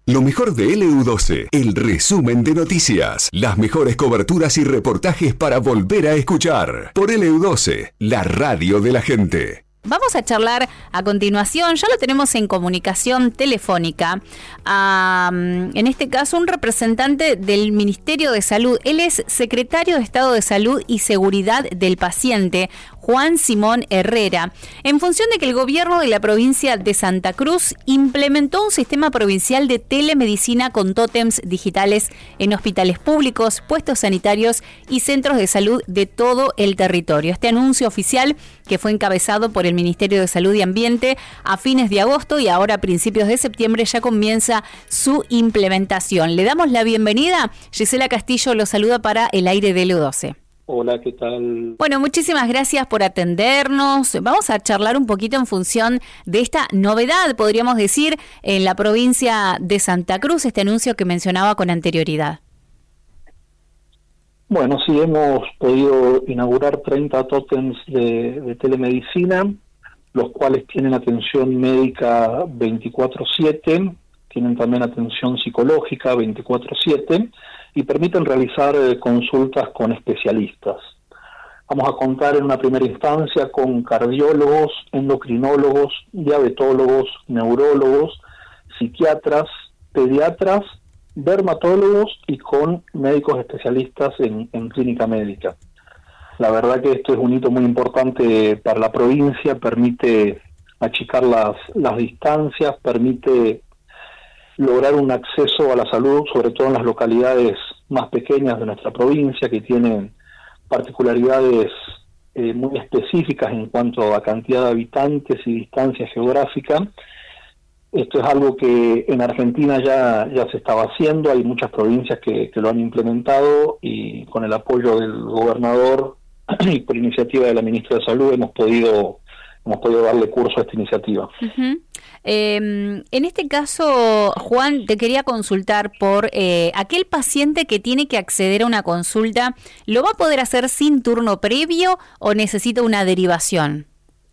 Lo mejor de LU12, el resumen de noticias, las mejores coberturas y reportajes para volver a escuchar. Por LU12, la radio de la gente. Vamos a charlar a continuación, ya lo tenemos en comunicación telefónica, en este caso un representante del Ministerio de Salud. Él es secretario de Estado de Salud y Seguridad del Paciente, Juan Simón Herrera, en función de que el gobierno de la provincia de Santa Cruz implementó un sistema provincial de telemedicina con tótems digitales en hospitales públicos, puestos sanitarios y centros de salud de todo el territorio. Este anuncio oficial, que fue encabezado por el Ministerio de Salud y Ambiente a fines de agosto y ahora a principios de septiembre, ya comienza su implementación. Le damos la bienvenida. Gisela Castillo lo saluda para el aire de LU12. Hola, ¿qué tal? Bueno, muchísimas gracias por atendernos. Vamos a charlar un poquito en función de esta novedad, podríamos decir, en la provincia de Santa Cruz, este anuncio que mencionaba con anterioridad. Bueno, sí, hemos podido inaugurar 30 tótems de telemedicina, los cuales tienen atención médica 24/7, tienen también atención psicológica 24/7, y permiten realizar consultas con especialistas. Vamos a contar en una primera instancia con cardiólogos, endocrinólogos, diabetólogos, neurólogos, psiquiatras, pediatras, dermatólogos y con médicos especialistas en clínica médica. La verdad que esto es un hito muy importante para la provincia, permite achicar las distancias, permite lograr un acceso a la salud, sobre todo en las localidades más pequeñas de nuestra provincia, que tienen particularidades muy específicas en cuanto a cantidad de habitantes y distancia geográfica. Esto es algo que en Argentina ya se estaba haciendo, hay muchas provincias que lo han implementado, y con el apoyo del gobernador y por iniciativa de la ministra de Salud hemos podido darle curso a esta iniciativa. Uh-huh. En este caso, Juan, te quería consultar por aquel paciente que tiene que acceder a una consulta, ¿lo va a poder hacer sin turno previo o necesita una derivación?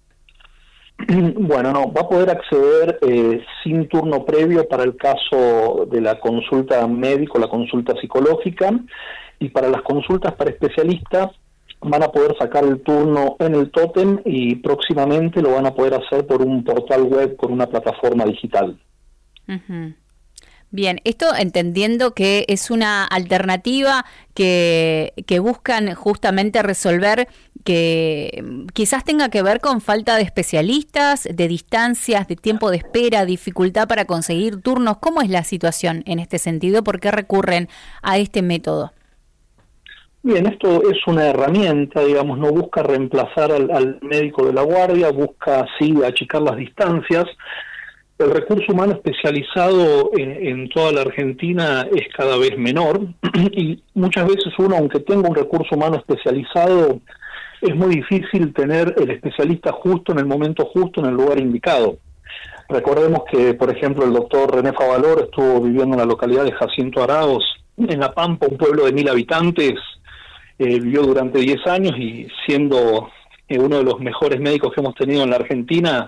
Bueno, no, va a poder acceder sin turno previo para el caso de la consulta médico, la consulta psicológica, y para las consultas para especialistas van a poder sacar el turno en el tótem y próximamente lo van a poder hacer por un portal web, por una plataforma digital. Uh-huh. Bien, esto entendiendo que es una alternativa que buscan justamente resolver, que quizás tenga que ver con falta de especialistas, de distancias, de tiempo de espera, dificultad para conseguir turnos. ¿Cómo es la situación en este sentido? ¿Por qué recurren a este método? Bien, esto es una herramienta, digamos, no busca reemplazar al médico de la guardia, busca sí achicar las distancias. El recurso humano especializado en toda la Argentina es cada vez menor, y muchas veces uno, aunque tenga un recurso humano especializado, es muy difícil tener el especialista justo en el momento justo, en el lugar indicado. Recordemos que, por ejemplo, el doctor René Favaloro estuvo viviendo en la localidad de Jacinto Araos, en La Pampa, un pueblo de 1.000 habitantes, vivió durante 10 años y siendo uno de los mejores médicos que hemos tenido en la Argentina,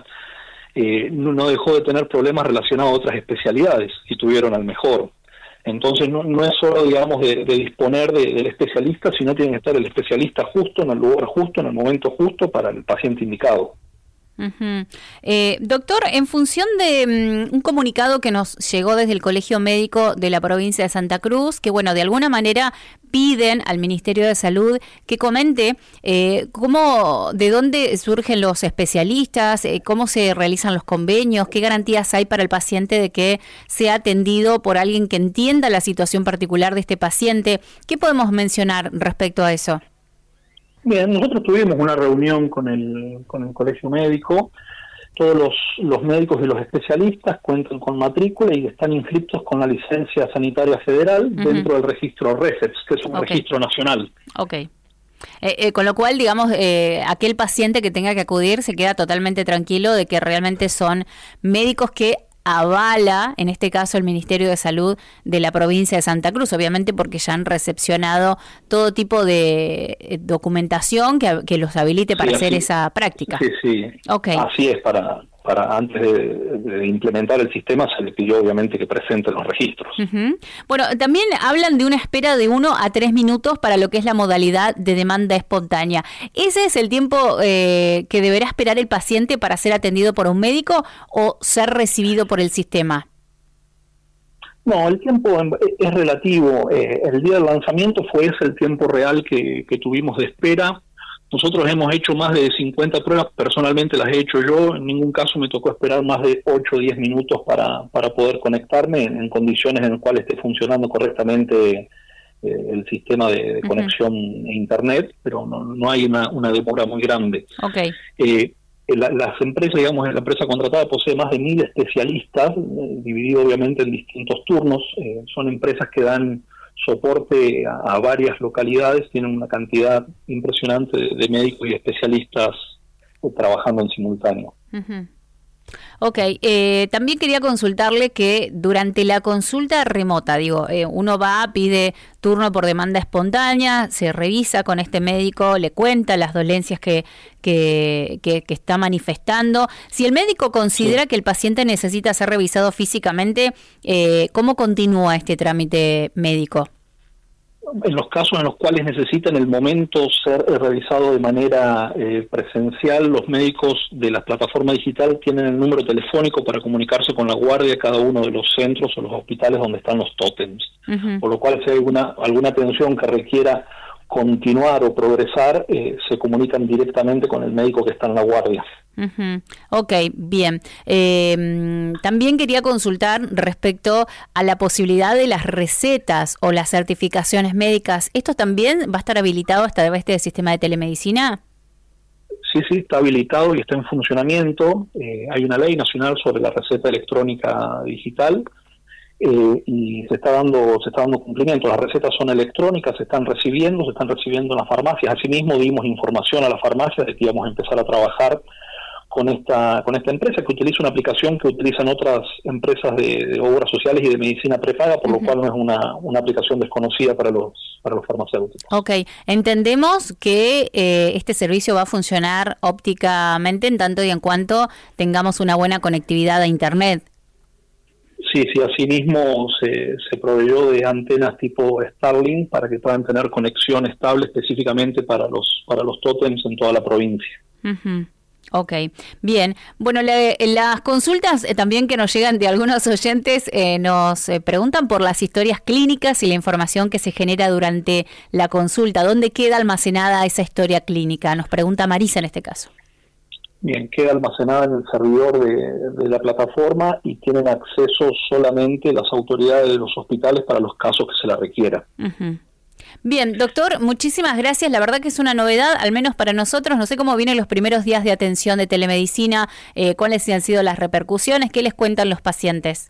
no dejó de tener problemas relacionados a otras especialidades y tuvieron al mejor. Entonces no es solo, digamos, de disponer del especialista, sino tiene que estar el especialista justo, en el lugar justo, en el momento justo para el paciente indicado. Uh-huh. Doctor, en función de un comunicado que nos llegó desde el Colegio Médico de la provincia de Santa Cruz, que bueno, de alguna manera piden al Ministerio de Salud que comente de dónde surgen los especialistas, cómo se realizan los convenios, qué garantías hay para el paciente de que sea atendido por alguien que entienda la situación particular de este paciente. ¿Qué podemos mencionar respecto a eso? Bien, nosotros tuvimos una reunión con el Colegio Médico. Todos los médicos y los especialistas cuentan con matrícula y están inscritos con la licencia sanitaria federal dentro del registro REFEPS, que es un registro nacional. Okay. Con lo cual, digamos, aquel paciente que tenga que acudir se queda totalmente tranquilo de que realmente son médicos que avala, en este caso, el Ministerio de Salud de la provincia de Santa Cruz, obviamente porque ya han recepcionado todo tipo de documentación que los habilite para hacer esa práctica. Sí, Okay. Así es, para antes de implementar el sistema se le pidió obviamente que presenten los registros. Uh-huh. Bueno, también hablan de una espera de 1 a 3 minutos para lo que es la modalidad de demanda espontánea. ¿Ese es el tiempo que deberá esperar el paciente para ser atendido por un médico o ser recibido por el sistema? No, el tiempo es relativo. El día del lanzamiento fue ese el tiempo real que tuvimos de espera. Nosotros hemos hecho más de 50 pruebas, personalmente las he hecho yo, en ningún caso me tocó esperar más de 8 o 10 minutos para poder conectarme en condiciones en las cuales esté funcionando correctamente el sistema de conexión a Internet, pero no hay una demora muy grande. Okay. Las empresas, digamos, la empresa contratada posee más de 1.000 especialistas, dividido obviamente en distintos turnos. Son empresas que dan soporte a varias localidades, tienen una cantidad impresionante de médicos y especialistas trabajando en simultáneo. Uh-huh. Ok, también quería consultarle que durante la consulta remota, uno va, pide turno por demanda espontánea, se revisa con este médico, le cuenta las dolencias que está manifestando. Si el médico considera que el paciente necesita ser revisado físicamente, ¿cómo continúa este trámite médico? En los casos en los cuales necesitan en el momento ser revisado de manera presencial, los médicos de la plataforma digital tienen el número telefónico para comunicarse con la guardia de cada uno de los centros o los hospitales donde están los tótems. Uh-huh. Por lo cual, si hay alguna atención que requiera continuar o progresar, se comunican directamente con el médico que está en la guardia. Uh-huh. Ok, bien. También quería consultar respecto a la posibilidad de las recetas o las certificaciones médicas. ¿Esto también va a estar habilitado a través del sistema de telemedicina? Sí, está habilitado y está en funcionamiento. Hay una ley nacional sobre la receta electrónica digital y se está dando cumplimiento. Las recetas son electrónicas, se están recibiendo en las farmacias. Asimismo, dimos información a las farmacias de que íbamos a empezar a trabajar con esta empresa que utiliza una aplicación que utilizan otras empresas de obras sociales y de medicina prepaga, por lo cual no es una aplicación desconocida para los farmacéuticos. Ok, entendemos que este servicio va a funcionar ópticamente en tanto y en cuanto tengamos una buena conectividad a Internet. Sí, asimismo se proveyó de antenas tipo Starlink para que puedan tener conexión estable específicamente para los tótems en toda la provincia. Uh-huh. Ok, bien. Bueno, las consultas también que nos llegan de algunos oyentes nos preguntan por las historias clínicas y la información que se genera durante la consulta. ¿Dónde queda almacenada esa historia clínica? Nos pregunta Marisa en este caso. Bien, queda almacenada en el servidor de la plataforma y tienen acceso solamente las autoridades de los hospitales para los casos que se la requiera. Uh-huh. Bien, doctor, muchísimas gracias. La verdad que es una novedad, al menos para nosotros. No sé cómo vienen los primeros días de atención de telemedicina, cuáles han sido las repercusiones, qué les cuentan los pacientes.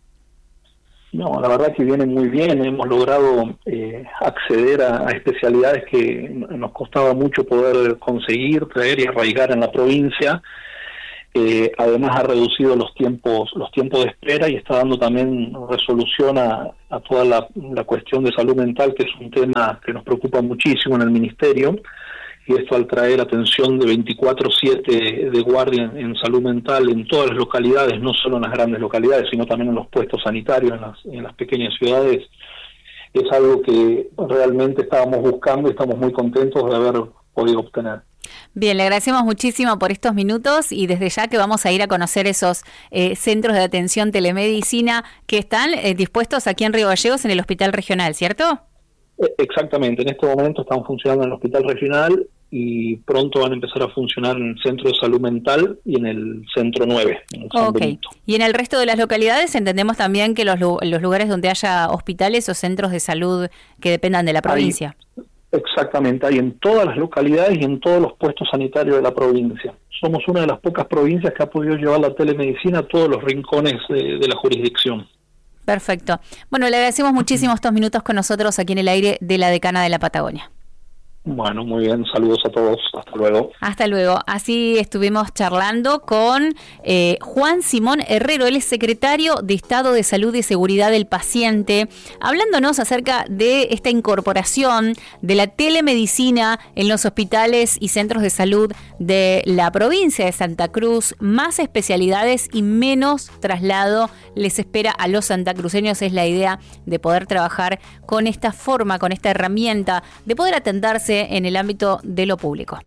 No, la verdad que viene muy bien. Hemos logrado acceder a especialidades que nos costaba mucho poder conseguir, traer y arraigar en la provincia. Además ha reducido los tiempos de espera y está dando también resolución a toda la cuestión de salud mental, que es un tema que nos preocupa muchísimo en el Ministerio, y esto al traer atención de 24/7 de guardia en salud mental en todas las localidades, no solo en las grandes localidades, sino también en los puestos sanitarios en las pequeñas ciudades, es algo que realmente estábamos buscando y estamos muy contentos de haber podido obtener. Bien, le agradecemos muchísimo por estos minutos y desde ya que vamos a ir a conocer esos centros de atención telemedicina que están dispuestos aquí en Río Gallegos en el Hospital Regional, ¿cierto? Exactamente, en este momento están funcionando en el Hospital Regional y pronto van a empezar a funcionar en el Centro de Salud Mental y en el Centro 9. Okay. Y en el resto de las localidades entendemos también que los lugares donde haya hospitales o centros de salud que dependan de la provincia. Exactamente, hay en todas las localidades y en todos los puestos sanitarios de la provincia. Somos una de las pocas provincias que ha podido llevar la telemedicina a todos los rincones de la jurisdicción. Perfecto. Bueno, le agradecemos muchísimo estos minutos con nosotros aquí en el aire de la Decana de la Patagonia. Bueno, muy bien, saludos a todos, hasta luego. Hasta luego. Así estuvimos charlando con Juan Simón Herrero, él es secretario de Estado de Salud y Seguridad del Paciente, hablándonos acerca de esta incorporación de la telemedicina en los hospitales y centros de salud de la provincia de Santa Cruz. Más especialidades y menos traslado les espera a los santacruceños. Es la idea de poder trabajar con esta forma, con esta herramienta, de poder atenderse en el ámbito de lo público.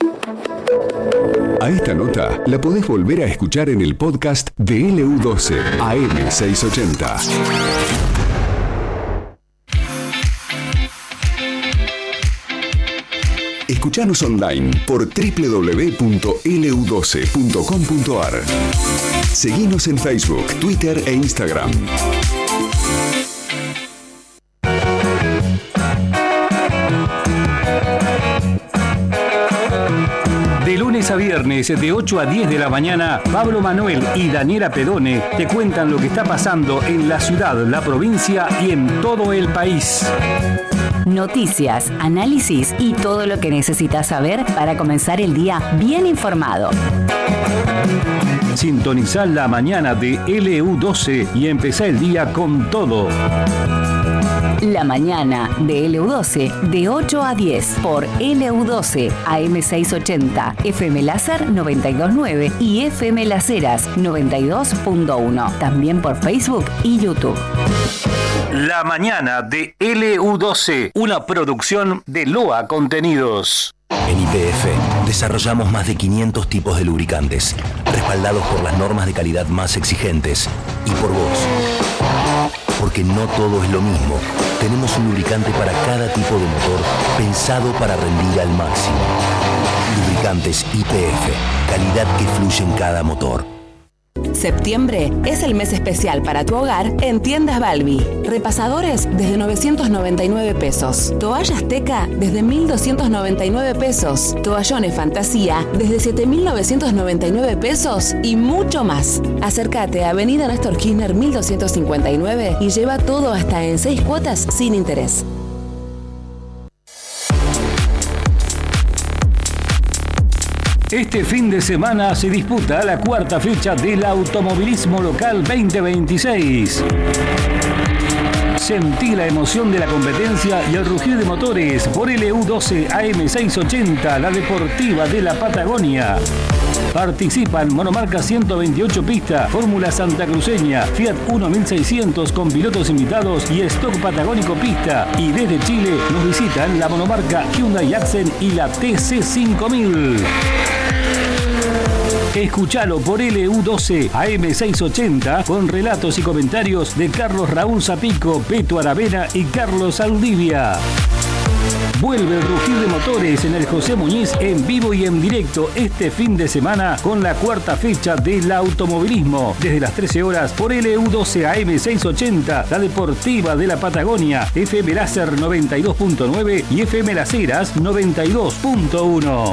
A esta nota la podés volver a escuchar en el podcast de LU12 AM680. Escuchanos online por www.lu12.com.ar. Seguinos en Facebook, Twitter e Instagram. De lunes a viernes, de 8 a 10 de la mañana, Pablo Manuel y Daniela Pedone te cuentan lo que está pasando en la ciudad, la provincia y en todo el país. Noticias, análisis y todo lo que necesitas saber para comenzar el día bien informado. Sintonizá la mañana de LU12 y empezá el día con todo. La mañana de LU12 de 8 a 10 por LU12 AM680, FM Láser 92.9 y FM Las Heras 92.1. También por Facebook y YouTube. La mañana de LU12, una producción de LOA Contenidos. En YPF desarrollamos más de 500 tipos de lubricantes, respaldados por las normas de calidad más exigentes y por vos. Porque no todo es lo mismo. Tenemos un lubricante para cada tipo de motor, pensado para rendir al máximo. Lubricantes YPF, calidad que fluye en cada motor. Septiembre es el mes especial para tu hogar en Tiendas Balbi. Repasadores desde 999 pesos. Toallas Teca desde 1.299 pesos. Toallones Fantasía desde 7.999 pesos y mucho más. Acércate a Avenida Néstor Kirchner 1259 y lleva todo hasta en 6 cuotas sin interés. Este fin de semana se disputa la cuarta fecha del Automovilismo Local 2026. Sentí la emoción de la competencia y el rugir de motores por LU12 AM680, la deportiva de la Patagonia. Participan Monomarca 128 Pista, Fórmula Santacruceña, Fiat 1600 con pilotos invitados y Stock Patagónico Pista. Y desde Chile nos visitan la Monomarca Hyundai Accent y la TC5000. Escuchalo por LU12 AM680 con relatos y comentarios de Carlos Raúl Zapico, Peto Aravena y Carlos Aldivia. Vuelve el rugir de motores en el José Muñiz en vivo y en directo este fin de semana con la cuarta fecha del automovilismo. Desde las 13 horas por LU12 AM680, la deportiva de la Patagonia, FM Láser 92.9 y FM Las Heras 92.1.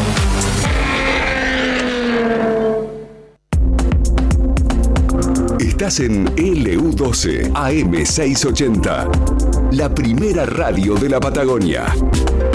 Estás en LU12 AM680, la primera radio de la Patagonia.